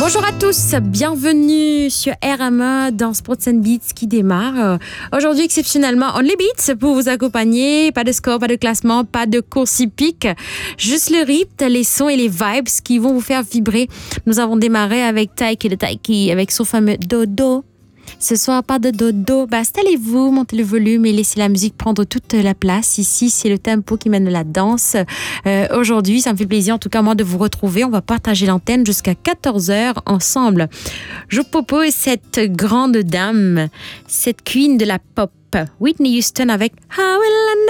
Bonjour à tous, bienvenue sur RME dans Sports and Beats qui démarre. Aujourd'hui, exceptionnellement, Only Beats pour vous accompagner. Pas de score, pas de classement, pas de course hippique. Juste le rythme, les sons et les vibes qui vont vous faire vibrer. Nous avons démarré avec Taiki de Taiki, avec son fameux dodo. Ce soir, pas de dodo. Installez-vous, montez le volume et laissez la musique prendre toute la place. Ici, c'est le tempo qui mène la danse. Aujourd'hui, ça me fait plaisir, en tout cas, moi, de vous retrouver. On va partager l'antenne jusqu'à 14h ensemble. Je vous propose cette grande dame, cette queen de la pop, Whitney Houston avec How Will I